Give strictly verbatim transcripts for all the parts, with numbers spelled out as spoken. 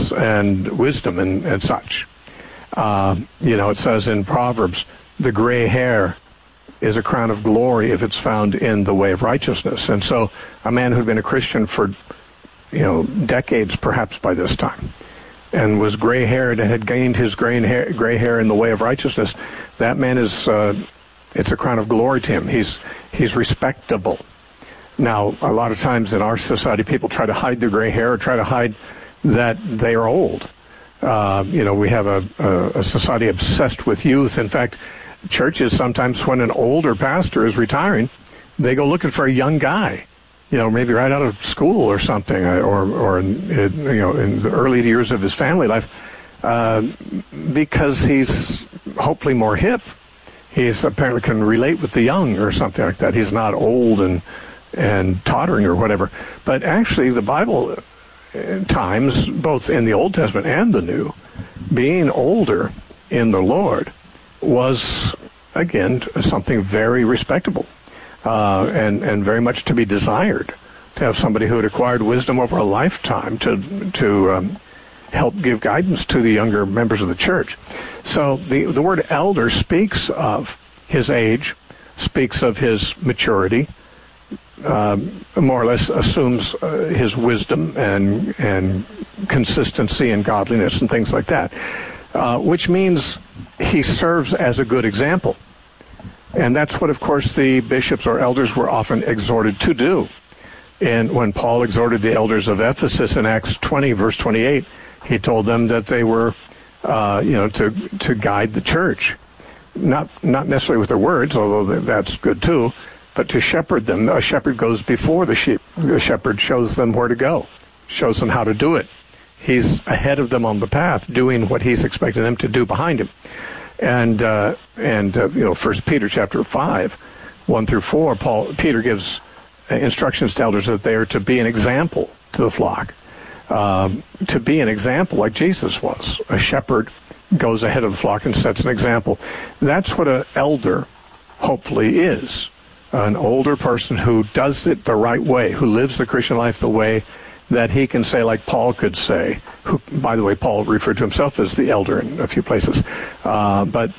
intelligence and wisdom and, and such. Uh, you know, it says in Proverbs, the gray hair is a crown of glory if it's found in the way of righteousness. And so a man who'd been a Christian for, you know, decades perhaps by this time, and was gray-haired and had gained his gray hair, gray hair in the way of righteousness, that man is, uh, it's a crown of glory to him. He's, he's respectable. Now, a lot of times in our society, people try to hide their gray hair or try to hide that they are old. Uh, you know, we have a, a, a society obsessed with youth. In fact, churches sometimes, when an older pastor is retiring, they go looking for a young guy, you know, maybe right out of school or something, or, or in, you know, in the early years of his family life, uh, because he's hopefully more hip. He's apparently can relate with the young or something like that. He's not old and and tottering or whatever. But actually, the Bible times, both in the Old Testament and the New, being older in the Lord was, again, something very respectable. Uh, and, and very much to be desired, to have somebody who had acquired wisdom over a lifetime to to um, help give guidance to the younger members of the church. So the, the word elder speaks of his age, speaks of his maturity, um, more or less assumes uh, his wisdom and, and consistency and godliness and things like that, uh, which means he serves as a good example. And that's what, of course, the bishops or elders were often exhorted to do. And when Paul exhorted the elders of Ephesus in Acts twenty, verse twenty-eight, he told them that they were, uh, you know, to to guide the church, not not necessarily with their words, although that's good too, but to shepherd them. A shepherd goes before the sheep. The shepherd shows them where to go, shows them how to do it. He's ahead of them on the path, doing what he's expecting them to do behind him. And, uh, and uh, you know, First Peter chapter five, one through four, Paul, Peter gives instructions to elders that they are to be an example to the flock, um, to be an example like Jesus was. A shepherd goes ahead of the flock and sets an example. That's what an elder hopefully is, an older person who does it the right way, who lives the Christian life the way that he can say, like Paul could say, who, by the way, Paul referred to himself as the elder in a few places, uh, but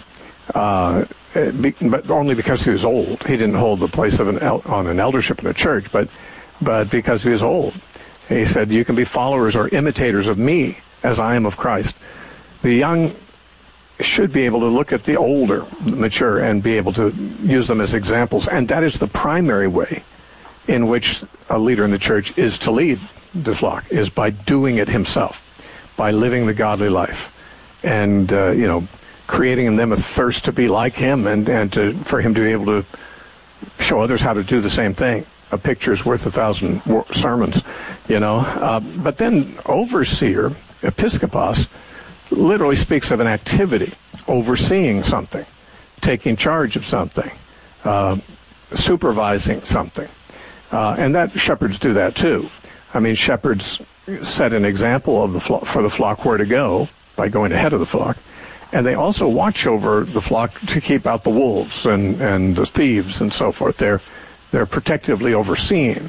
uh, be, but only because he was old. He didn't hold the place of an el- on an eldership in a church, but but because he was old. He said, you can be followers or imitators of me as I am of Christ. The young should be able to look at the older, mature, and be able to use them as examples, and that is the primary way in which a leader in the church is to lead the flock, is by doing it himself, by living the godly life, and uh, you know, creating in them a thirst to be like him, and and to for him to be able to show others how to do the same thing. A picture is worth a thousand sermons, you know. Uh, but then overseer, episkopos, literally speaks of an activity, overseeing something, taking charge of something, uh, supervising something, uh, and that shepherds do that too. I mean, shepherds set an example of the flo- for the flock where to go by going ahead of the flock, and they also watch over the flock to keep out the wolves and, and the thieves and so forth. They're they're protectively overseeing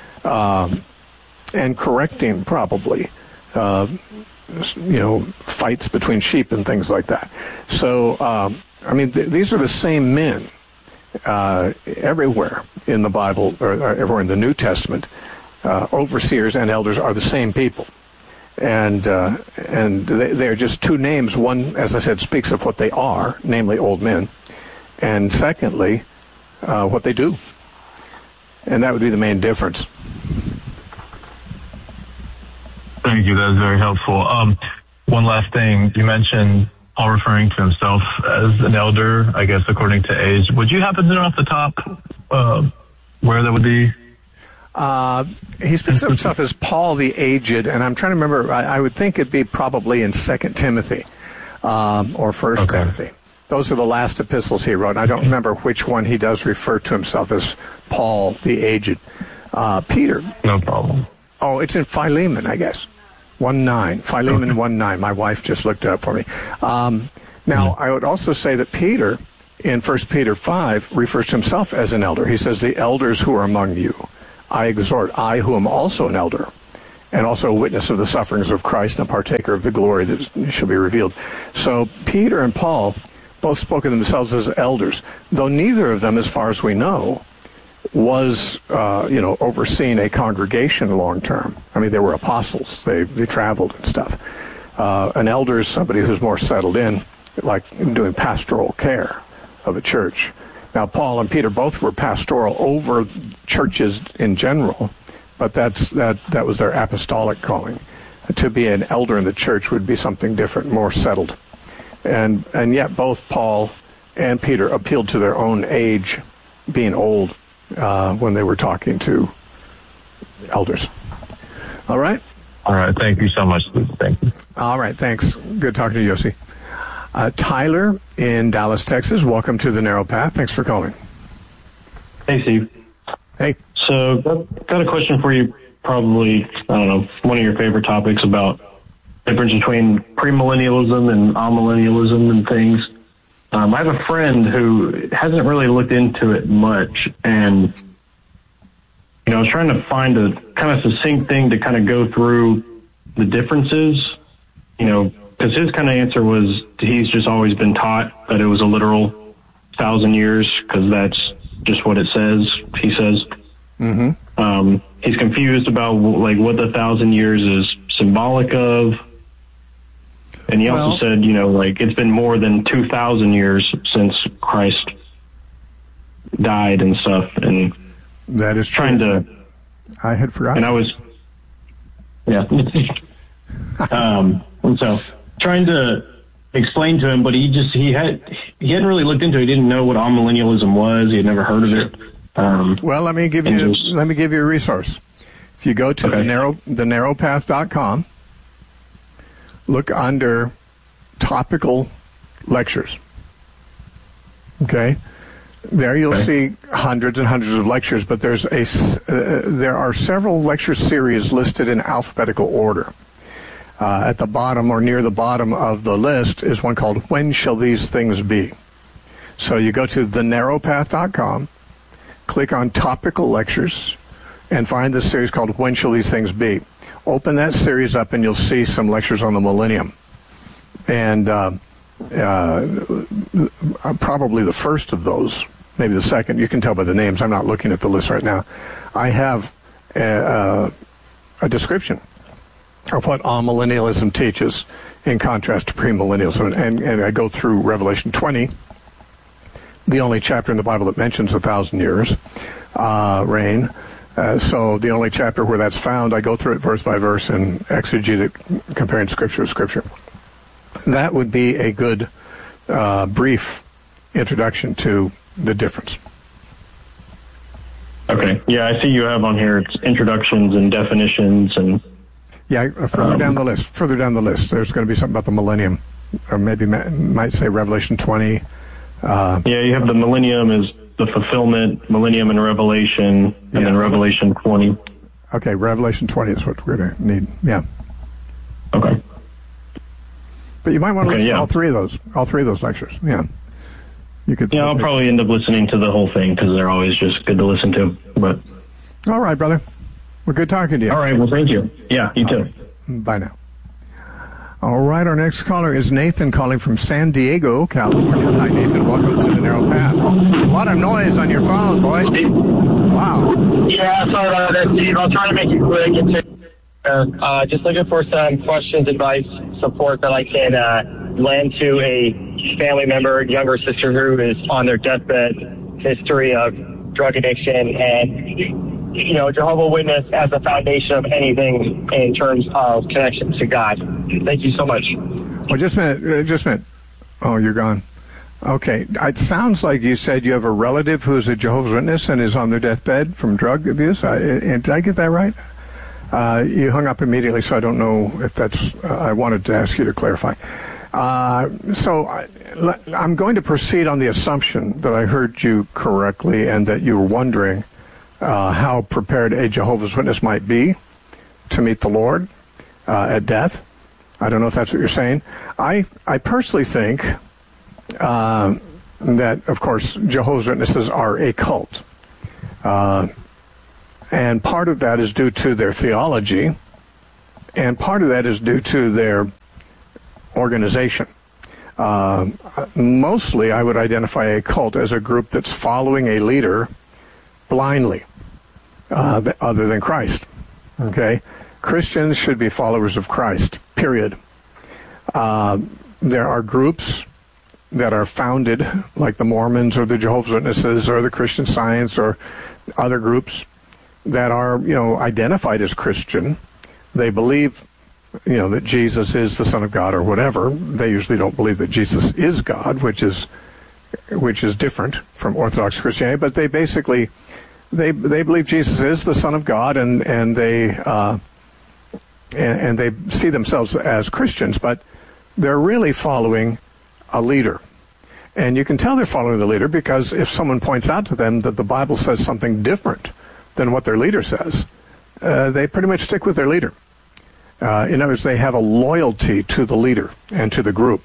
um, and correcting, probably, uh, you know, fights between sheep and things like that. So, um, I mean, th- these are the same men uh, everywhere in the Bible, or, or everywhere in the New Testament. Uh, overseers and elders are the same people, and uh, and they, they are just two names. One, as I said, speaks of what they are, namely old men, and secondly, uh, what they do, and that would be the main difference. Thank you. That was very helpful. Um, one last thing, you mentioned Paul referring to himself as an elder, I guess according to age. Would you happen to know off the top uh, where that would be? Uh, he speaks of himself as Paul the Aged, and I'm trying to remember, I, I would think it'd be probably in Second Timothy um, or First Okay. Timothy. Those are the last epistles he wrote, and I don't remember which one he does refer to himself as Paul the Aged. Uh, Peter. No problem. Oh, it's in Philemon, I guess. one nine. Philemon Okay. one nine. My wife just looked it up for me. Um, now, I would also say that Peter, in First Peter five, refers to himself as an elder. He says, the elders who are among you, I exhort, I who am also an elder, and also a witness of the sufferings of Christ and a partaker of the glory that shall be revealed. So Peter and Paul both spoke of themselves as elders, though neither of them, as far as we know, was, uh, you know, overseeing a congregation long term. I mean, they were apostles. They, they traveled and stuff. Uh, an elder is somebody who's more settled in, like doing pastoral care of a church. Now, Paul and Peter both were pastoral over churches in general, but that's that that was their apostolic calling. To be an elder in the church would be something different, more settled. And and yet both Paul and Peter appealed to their own age, being old, uh, when they were talking to elders. All right? All right. Thank you so much, Steve. Thank you. All right. Thanks. Good talking to you, Yossi. Uh, Tyler in Dallas, Texas. Welcome to The Narrow Path. Thanks for calling. Hey, Steve. Hey. So, got a question for you, probably, I don't know, one of your favorite topics about the difference between premillennialism and amillennialism and things. Um, I have a friend who hasn't really looked into it much, and, you know, I was trying to find a kind of succinct thing to kind of go through the differences, you know, because his kind of answer was he's just always been taught that it was a literal thousand years, because that's just what it says, he says. Mm-hmm. Um, he's confused about like what the thousand years is symbolic of. And he well, also said, you know, like it's been more than two thousand years since Christ died and stuff. And that is trying true. to, I had forgotten. and I was, yeah. um, and so trying to explain to him, but he just, he had, he hadn't really looked into it. He didn't know what amillennialism was. He had never heard of sure. it. Um, well, let me give you, just, let me give you a resource. If you go to okay. the narrow, the narrow path dot com, look under topical lectures. Okay? There you'll okay. see hundreds and hundreds of lectures, but there's a, uh, there are several lecture series listed in alphabetical order. Uh, at the bottom or near the bottom of the list is one called When Shall These Things Be? So you go to the narrow path dot com, click on topical lectures, and find the series called When Shall These Things Be? Open that series up and you'll see some lectures on the millennium. And uh, uh, probably the first of those, maybe the second, you can tell by the names. I'm not looking at the list right now. I have a, a, a description of what amillennialism teaches in contrast to premillennialism. And, and I go through Revelation twenty, the only chapter in the Bible that mentions a thousand years uh, reign. Uh, so the only chapter where that's found, I go through it verse by verse and exegete it, comparing scripture to scripture. That would be a good, uh, brief introduction to the difference. Okay. Yeah, I see you have on here it's introductions and definitions and. Yeah, further um, down the list. Further down the list, there's going to be something about the millennium, or maybe might say Revelation twenty. Uh, yeah, you have the millennium is the fulfillment, millennium and Revelation, and yeah. then Revelation twenty. Okay, Revelation twenty is what we're going to need. Yeah. Okay. But you might want to okay, listen yeah. to all three of those. All three of those lectures. Yeah. You could. Yeah, I'll pick. probably end up listening to the whole thing because they're always just good to listen to. But. All right, brother. Well, good talking to you. All right. Well, thank you. Yeah, you too. Right. Bye now. All right, our next caller is Nathan calling from San Diego, California. Hi, Nathan. Welcome to The Narrow Path. A lot of noise on your phone, boy. Wow. Yeah, sorry about that, Steve. I'll try to make it quick. It's, uh, uh, just looking for some questions, advice, support that I can uh, lend to a family member, younger sister who is on their deathbed, history of drug addiction, and you know, Jehovah's Witness as a foundation of anything in terms of connection to God. Thank you so much. Well, just a minute. Just a minute. Oh, you're gone. Okay. It sounds like you said you have a relative who's a Jehovah's Witness and is on their deathbed from drug abuse. I, did I get that right? Uh, you hung up immediately, so I don't know if that's... Uh, I wanted to ask you to clarify. Uh, so I, I'm going to proceed on the assumption that I heard you correctly and that you were wondering Uh, how prepared a Jehovah's Witness might be to meet the Lord uh, at death. I don't know if that's what you're saying. I I personally think uh, that, of course, Jehovah's Witnesses are a cult. Uh, and part of that is due to their theology And part of that is due to their organization. Uh, mostly, I would identify a cult as a group that's following a leader blindly, uh, other than Christ. Okay? Christians should be followers of Christ, period. Uh, there are groups that are founded, like the Mormons or the Jehovah's Witnesses or the Christian Science or other groups that are, you know, identified as Christian. They believe, you know, that Jesus is the Son of God or whatever. They usually don't believe that Jesus is God, which is which is different from Orthodox Christianity. But they basically they they believe Jesus is the Son of God, and and they uh, and, and they see themselves as Christians, but they're really following a leader. And you can tell they're following the leader because if someone points out to them that the Bible says something different than what their leader says, uh, they pretty much stick with their leader. Uh, in other words, they have a loyalty to the leader and to the group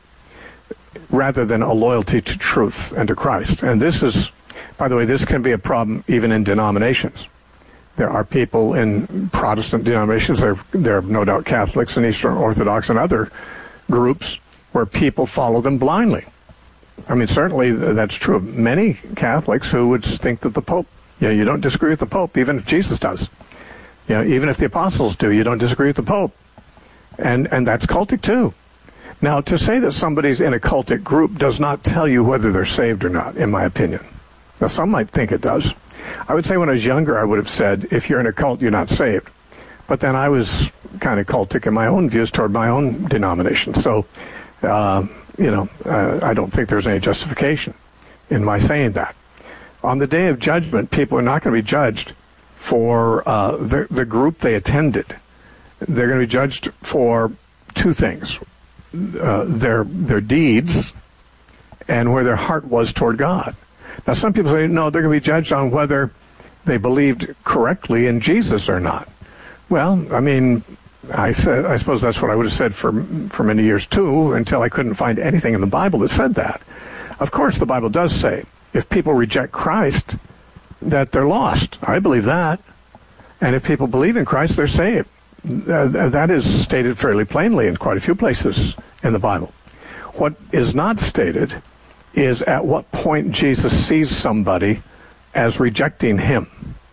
rather than a loyalty to truth and to Christ. And this is, by the way, this can be a problem even in denominations. There are people in Protestant denominations, there, there are no doubt Catholics and Eastern Orthodox and other groups where people follow them blindly. I mean, certainly that's true of many Catholics who would think that the Pope, you know, you don't disagree with the Pope, even if Jesus does. You know, even if the apostles do, you don't disagree with the Pope. And and that's cultic too. Now, to say that somebody's in a cultic group does not tell you whether they're saved or not, in my opinion. Now, some might think it does. I would say when I was younger, I would have said, if you're in a cult, you're not saved. But then I was kind of cultic in my own views toward my own denomination. So, uh, you know, uh, I don't think there's any justification in my saying that. On the day of judgment, people are not going to be judged for uh, the, the group they attended. They're going to be judged for two things, uh, their their deeds and where their heart was toward God. Now, some people say, no, they're going to be judged on whether they believed correctly in Jesus or not. Well, I mean, I said, I suppose that's what I would have said for for many years too, until I couldn't find anything in the Bible that said that. Of course, the Bible does say, if people reject Christ, that they're lost. I believe that. And if people believe in Christ, they're saved. Uh, that is stated fairly plainly in quite a few places in the Bible. What is not stated is at what point Jesus sees somebody as rejecting him.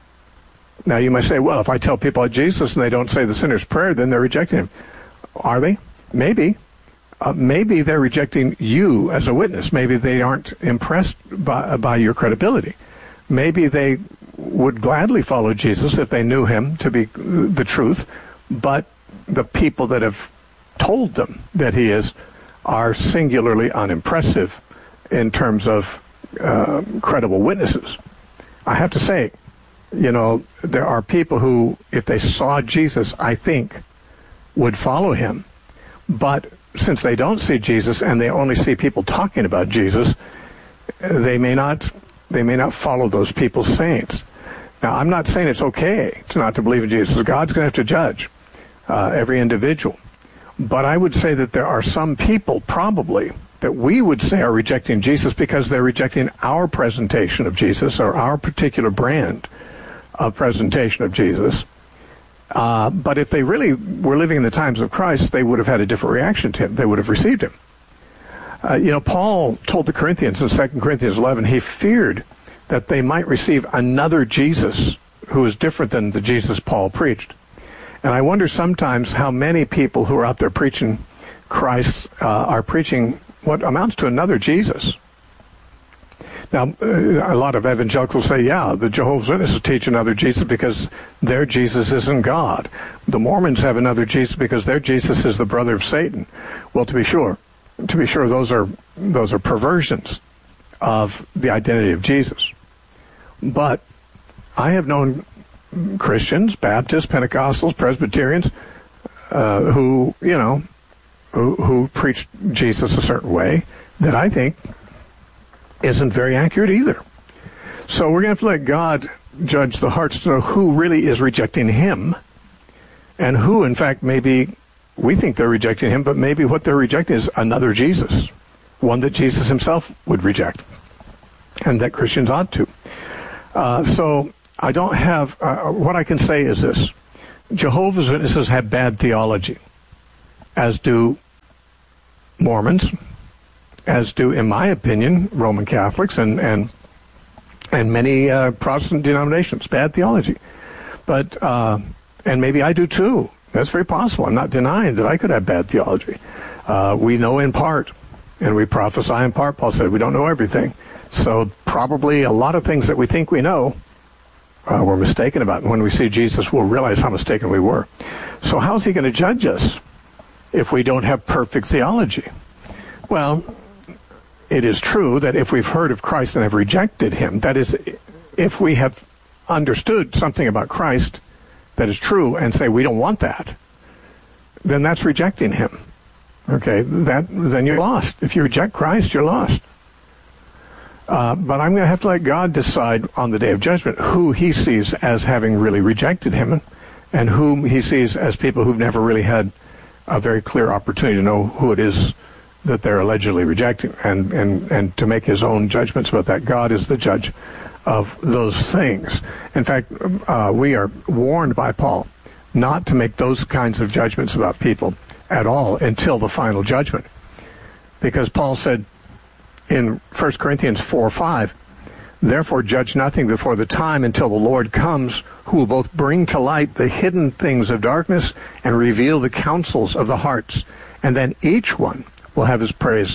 Now, you might say, well, if I tell people about Jesus and they don't say the sinner's prayer, then they're rejecting him. Are they? Maybe. Uh, maybe they're rejecting you as a witness. Maybe they aren't impressed by, by your credibility. Maybe they would gladly follow Jesus if they knew him to be the truth, but the people that have told them that he is are singularly unimpressive in terms of uh, credible witnesses. I have to say, you know, there are people who, if they saw Jesus, I think, would follow him. But since they don't see Jesus and they only see people talking about Jesus, they may not they may not follow those people's sayings. Now, I'm not saying it's okay to not to believe in Jesus. God's going to have to judge uh, every individual. But I would say that there are some people, probably, that we would say are rejecting Jesus because they're rejecting our presentation of Jesus or our particular brand of presentation of Jesus. Uh, but if they really were living in the times of Christ, they would have had a different reaction to him. They would have received him. Uh, you know, Paul told the Corinthians in Second Corinthians eleven, he feared that they might receive another Jesus who is different than the Jesus Paul preached. And I wonder sometimes how many people who are out there preaching Christ uh, are preaching what amounts to another Jesus. Now, a lot of evangelicals say, yeah, the Jehovah's Witnesses teach another Jesus because their Jesus isn't God. The Mormons have another Jesus because their Jesus is the brother of Satan. Well, to be sure, to be sure, those are those are perversions of the identity of Jesus. But I have known Christians, Baptists, Pentecostals, Presbyterians, uh, who, you know, who, who preach Jesus a certain way that I think isn't very accurate either. So we're going to have to let God judge the hearts to know who really is rejecting him and who, in fact, maybe we think they're rejecting him, but maybe what they're rejecting is another Jesus, one that Jesus himself would reject and that Christians ought to. Uh, so I don't have, uh, what I can say is this. Jehovah's Witnesses have bad theology, as do Mormons, as do, in my opinion, Roman Catholics and and and many uh, Protestant denominations. Bad theology, but uh, and maybe I do too. That's very possible. I'm not denying that I could have bad theology. Uh, we know in part, and we prophesy in part. Paul said we don't know everything, so probably a lot of things that we think we know, uh, we're mistaken about. And when we see Jesus, we'll realize how mistaken we were. So how is he going to judge us if we don't have perfect theology? Well, it is true that if we've heard of Christ and have rejected him, that is, if we have understood something about Christ that is true and say we don't want that, then that's rejecting him. Okay, that then you're lost. If you reject Christ, you're lost. Uh, but I'm going to have to let God decide on the day of judgment who he sees as having really rejected him and whom he sees as people who've never really had a very clear opportunity to know who it is that they're allegedly rejecting, and, and, and to make his own judgments about that. God is the judge of those things. In fact, uh, we are warned by Paul not to make those kinds of judgments about people at all until the final judgment. Because Paul said in First Corinthians four five, therefore judge nothing before the time until the Lord comes, who will both bring to light the hidden things of darkness and reveal the counsels of the hearts. And then each one will have his praise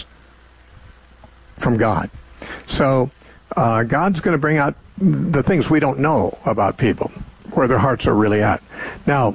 from God. So uh, God's going to bring out the things we don't know about people, where their hearts are really at. Now,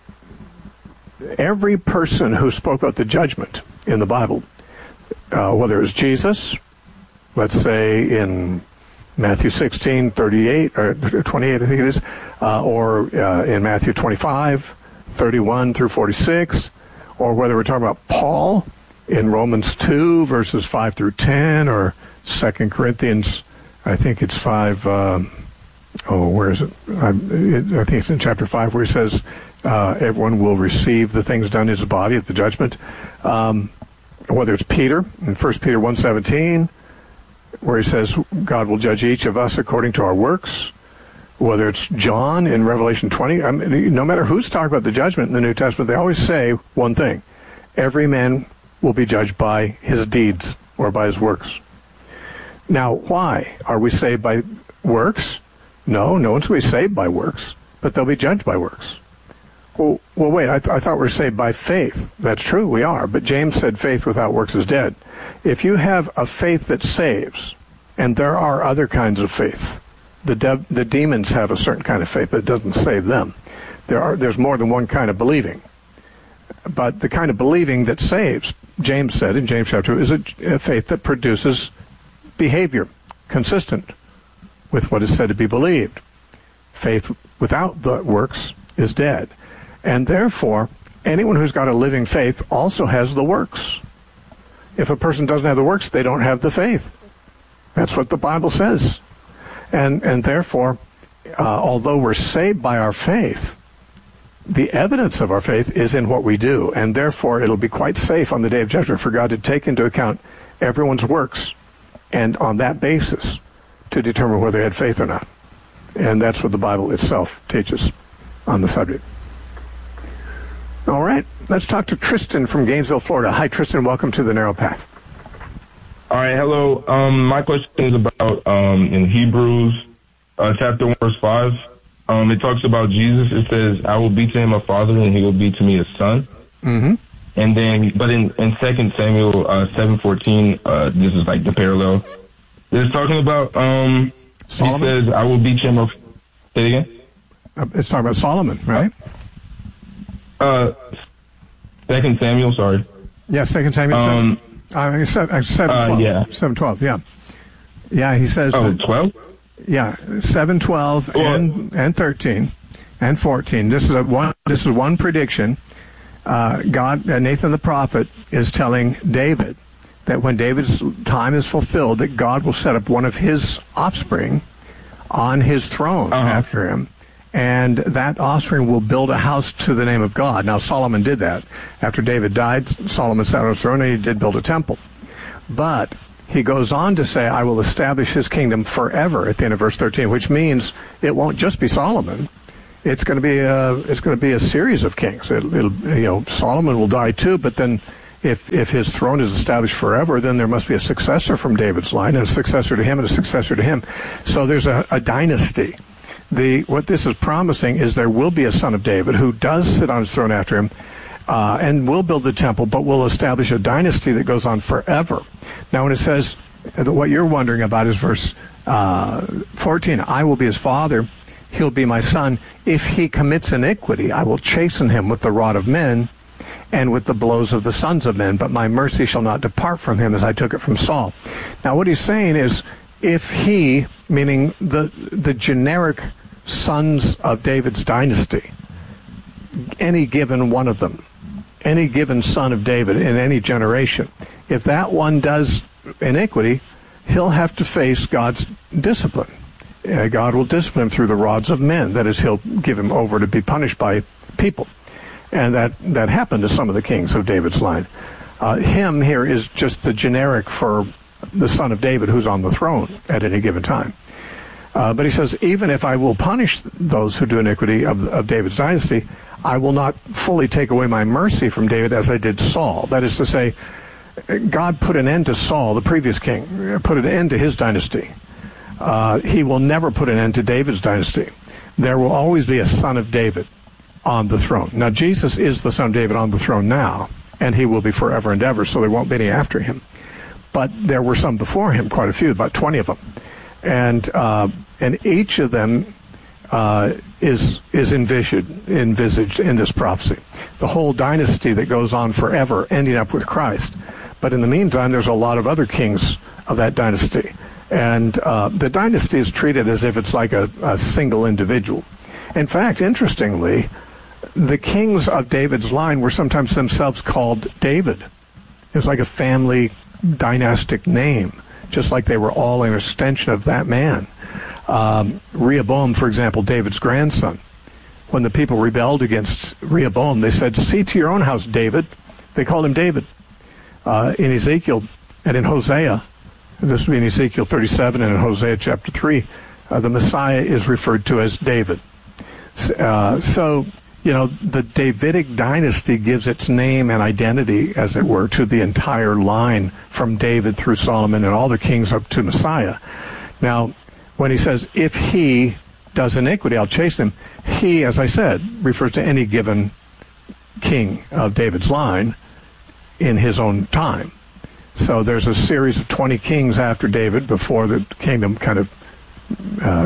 every person who spoke about the judgment in the Bible, uh, whether it was Jesus, let's say in Matthew sixteen, thirty-eight, or twenty-eight, I think it is, uh, or uh, in Matthew twenty-five, thirty-one through forty-six, or whether we're talking about Paul in Romans two, verses five through ten, or Second Corinthians, I think it's five, um, oh, where is it? I, it? I think it's in chapter five, where he says, uh, everyone will receive the things done in his body at the judgment. Um, whether it's Peter in First Peter one seventeen, where he says God will judge each of us according to our works. Whether it's John in Revelation twenty, I mean, no matter who's talking about the judgment in the New Testament, they always say one thing: every man will be judged by his deeds or by his works. Now, why? Are we saved by works? No, no one's going to be saved by works, but they'll be judged by works. Well, well wait, I, th- I thought we were saved by faith. That's true, we are, but James said faith without works is dead. If you have a faith that saves, and there are other kinds of faith, the de- the demons have a certain kind of faith, but it doesn't save them. There are there's more than one kind of believing. But the kind of believing that saves, James said in James chapter two, is a, a faith that produces behavior consistent with what is said to be believed. Faith without the works is dead. And therefore, anyone who's got a living faith also has the works. If a person doesn't have the works, they don't have the faith. That's what the Bible says. And and therefore, uh, although we're saved by our faith, the evidence of our faith is in what we do. And therefore, it'll be quite safe on the day of judgment for God to take into account everyone's works, and on that basis, to determine whether they had faith or not. And that's what the Bible itself teaches on the subject. All right, let's talk to Tristan from Gainesville, Florida. Hi, Tristan. Welcome to the Narrow Path. All right, hello. Um, my question is about um, in Hebrews uh, chapter one, verse five. Um, it talks about Jesus. It says, "I will be to him a father, and he will be to me a son." Mm-hmm. And then, but in in Second Samuel uh, seven fourteen, uh, this is like the parallel. It's talking about um, Solomon? He says, "I will be to him a." Say it again. Uh, it's talking about Solomon, right? Uh, Second Samuel. Sorry. Yeah, Second Samuel. Um, seven, uh, seven, seven uh, twelve. yeah. Seven twelve. Yeah. Yeah, he says. Oh, that, twelve. Yeah, seven, twelve, Well, and and thirteen, and fourteen. This is a one. This is one prediction. Uh, God, uh, Nathan the prophet is telling David that when David's time is fulfilled, that God will set up one of his offspring on his throne uh-huh. after him, and that offspring will build a house to the name of God. Now, Solomon did that. After David died, Solomon sat on his throne, and he did build a temple. But he goes on to say, I will establish his kingdom forever at the end of verse thirteen, which means it won't just be Solomon. it's going to be a it's going to be a series of kings. It, it'll, you know, Solomon will die too, but then if if his throne is established forever, then there must be a successor from David's line, and a successor to him, and a successor to him. So there's a, a dynasty. The what this is promising is there will be a son of David who does sit on his throne after him, uh, and will build the temple, but will establish a dynasty that goes on forever. Now, when it says, what you're wondering about is verse uh, fourteen, I will be his father, he'll be my son. If he commits iniquity, I will chasten him with the rod of men and with the blows of the sons of men, but my mercy shall not depart from him as I took it from Saul. Now, what he's saying is, if he, meaning the the generic sons of David's dynasty, any given one of them, any given son of David in any generation, if that one does iniquity, he'll have to face God's discipline. Uh, God will discipline him through the rods of men. That is, he'll give him over to be punished by people. And that, that happened to some of the kings of David's line. Uh, him here is just the generic for the son of David who's on the throne at any given time. Uh, but he says, even if I will punish those who do iniquity of, of David's dynasty, I will not fully take away my mercy from David as I did Saul. That is to say, God put an end to Saul, the previous king, put an end to his dynasty. Uh, he will never put an end to David's dynasty. There will always be a son of David on the throne. Now, Jesus is the son of David on the throne now, and he will be forever and ever, so there won't be any after him. But there were some before him, quite a few, about twenty of them. And uh, and each of them uh, is is envisaged, envisaged in this prophecy. The whole dynasty that goes on forever, ending up with Christ. But in the meantime, there's a lot of other kings of that dynasty. And uh, the dynasty is treated as if it's like a, a single individual. In fact, interestingly, the kings of David's line were sometimes themselves called David. It was like a family dynastic name, just like they were all an extension of that man. Um, Rehoboam, for example, David's grandson. When the people rebelled against Rehoboam, they said, see to your own house, David. They called him David. Uh, in Ezekiel and in Hosea, this would be in Ezekiel thirty-seven and in Hosea chapter three, uh, the Messiah is referred to as David. Uh, so, you know, the Davidic dynasty gives its name and identity, as it were, to the entire line from David through Solomon and all the kings up to Messiah. Now, when he says, if he does iniquity, I'll chase him, he, as I said, refers to any given king of David's line in his own time. So there's a series of twenty kings after David before the kingdom kind of, uh,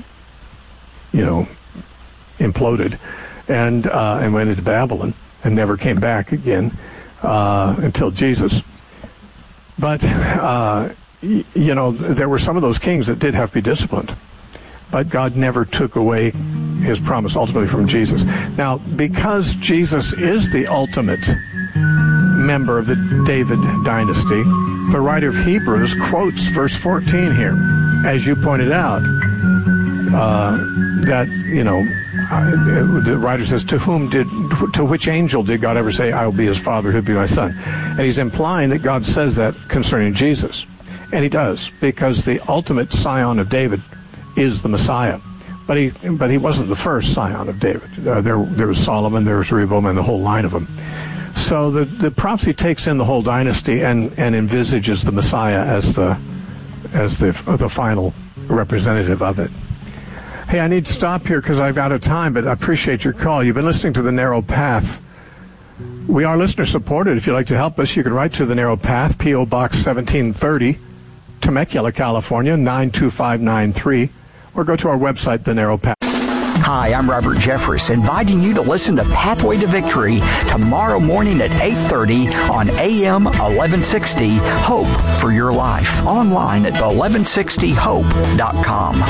you know, imploded and uh, and went into Babylon and never came back again uh, until Jesus. But, uh, y- you know, there were some of those kings that did have to be disciplined. But God never took away his promise ultimately from Jesus. Now, because Jesus is the ultimate member of the David dynasty, the writer of Hebrews quotes verse fourteen here, as you pointed out, uh, that, you know, uh, the writer says, to whom did, to which angel did God ever say, I will be his father, he'll be my son? And he's implying that God says that concerning Jesus. And he does, because the ultimate scion of David is the Messiah. But he but he wasn't the first scion of David. Uh, there there was Solomon, there was Rehoboam, and the whole line of them. So the, the prophecy takes in the whole dynasty and, and envisages the Messiah as the as the the final representative of it. Hey, I need to stop here because I've out of time, but I appreciate your call. You've been listening to The Narrow Path. We are listener supported. If you'd like to help us, you can write to The Narrow Path, P O Box seventeen thirty, Temecula, California, nine two five nine three, or go to our website, The Narrow Path. Hi, I'm Robert Jeffress, inviting you to listen to Pathway to Victory tomorrow morning at eight thirty on A M eleven sixty, Hope for Your Life, online at eleven sixty hope dot com.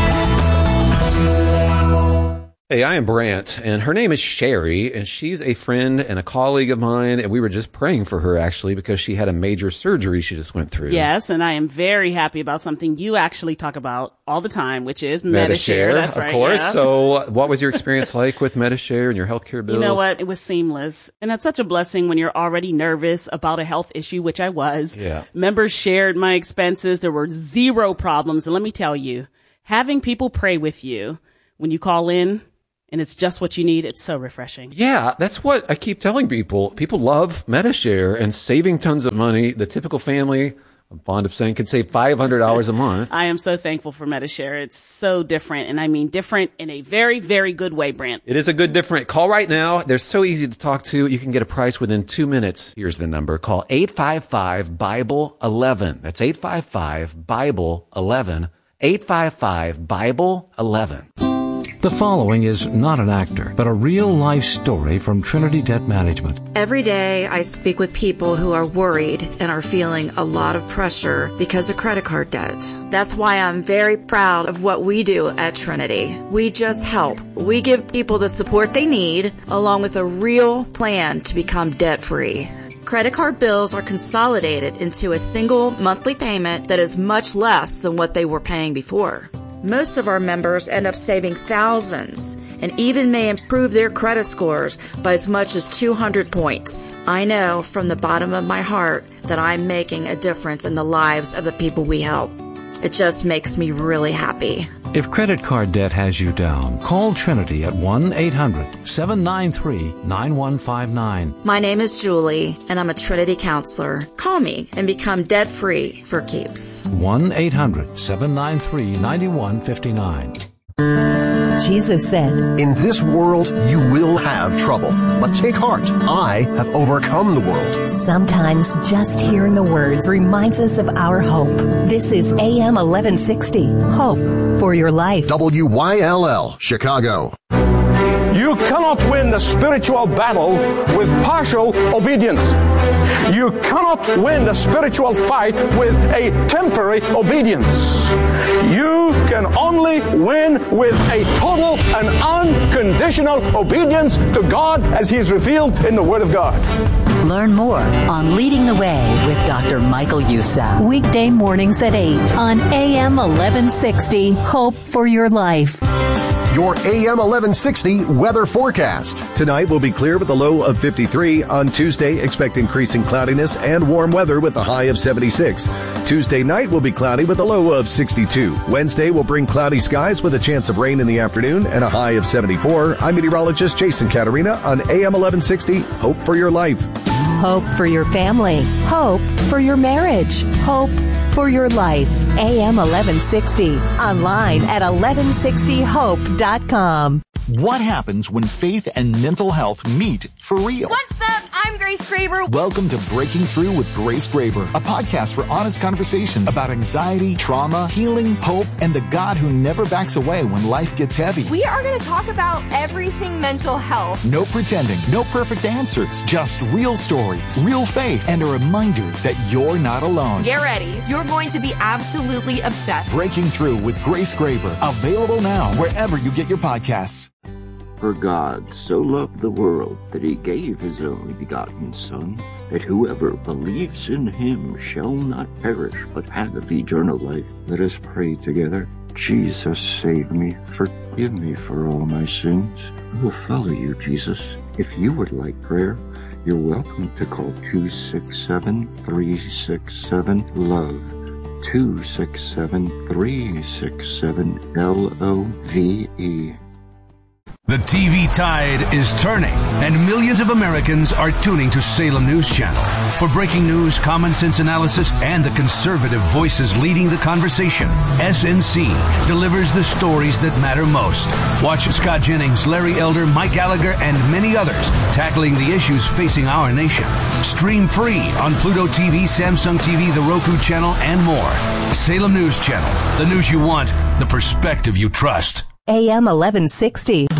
Hey, I am Brant, and her name is Sherry, and she's a friend and a colleague of mine, and we were just praying for her, actually, because she had a major surgery she just went through. Yes, and I am very happy about something you actually talk about all the time, which is Medi-Share. That's of right, course. yeah. So what was your experience like with Medi-Share and your healthcare bills? You know what? It was seamless. And that's such a blessing when you're already nervous about a health issue, which I was. Yeah. Members shared my expenses. There were zero problems. And let me tell you, having people pray with you when you call in and it's just what you need. It's so refreshing. Yeah, that's what I keep telling people. People love Medi-Share and saving tons of money. The typical family, I'm fond of saying, can save five hundred dollars a month. I am so thankful for Medi-Share. It's so different, and I mean different in a very, very good way, Brant. It is a good different. Call right now. They're so easy to talk to. You can get a price within two minutes. Here's the number. Call eight five five, Bible eleven. That's eight five five, Bible eleven. eight five five, Bible eleven. The following is not an actor, but a real-life story from Trinity Debt Management. Every day I speak with people who are worried and are feeling a lot of pressure because of credit card debt. That's why I'm very proud of what we do at Trinity. We just help. We give people the support they need, along with a real plan to become debt-free. Credit card bills are consolidated into a single monthly payment that is much less than what they were paying before. Most of our members end up saving thousands and even may improve their credit scores by as much as two hundred points. I know from the bottom of my heart that I'm making a difference in the lives of the people we help. It just makes me really happy. If credit card debt has you down, call Trinity at one eight hundred, seven nine three, nine one five nine. My name is Julie, and I'm a Trinity counselor. Call me and become debt-free for keeps. one eight hundred, seven nine three, nine one five nine. Jesus said, "In this world you will have trouble, but take heart. I have overcome the world." Sometimes just hearing the words reminds us of our hope. This is A M eleven sixty, Hope for Your Life. W Y L L, Chicago. You cannot win the spiritual battle with partial obedience. You cannot win the spiritual fight with a temporary obedience. You can only win with a total and unconditional obedience to God as He is revealed in the Word of God. Learn more on Leading the Way with Doctor Michael Youssef. Weekday mornings at eight on A M eleven sixty, Hope for Your Life. Your A M eleven sixty weather forecast. Tonight will be clear with a low of fifty-three. On Tuesday, expect increasing cloudiness and warm weather with a high of seventy-six. Tuesday night will be cloudy with a low of sixty-two. Wednesday will bring cloudy skies with a chance of rain in the afternoon and a high of seventy-four. I'm meteorologist Jason Caterina on A M eleven sixty. Hope for your life. Hope for your family. Hope for your marriage. Hope for your life. A M eleven sixty. Online at eleven sixty hope dot com. What happens when faith and mental health meet for real? What's up? I'm Grace Graber. Welcome to Breaking Through with Grace Graber, a podcast for honest conversations about anxiety, trauma, healing, hope, and the God who never backs away when life gets heavy. We are going to talk about everything mental health. No pretending, no perfect answers, just real stories, real faith, and a reminder that you're not alone. Get ready. You're going to be absolutely obsessed. Breaking Through with Grace Graber, available now wherever you get your podcasts. For God so loved the world that he gave his only begotten Son, that whoever believes in him shall not perish but have eternal life. Let us pray together. Jesus, save me. Forgive me for all my sins. I will follow you, Jesus. If you would like prayer, you're welcome to call two six seven, three six seven, LOVE. two six seven, three six seven, L O V E. The T V tide is turning, and millions of Americans are tuning to Salem News Channel for breaking news, common sense analysis, and the conservative voices leading the conversation. S N C delivers the stories that matter most. Watch Scott Jennings, Larry Elder, Mike Gallagher, and many others tackling the issues facing our nation. Stream free on Pluto T V, Samsung T V, the Roku channel, and more. Salem News Channel, the news you want, the perspective you trust. A M eleven sixty.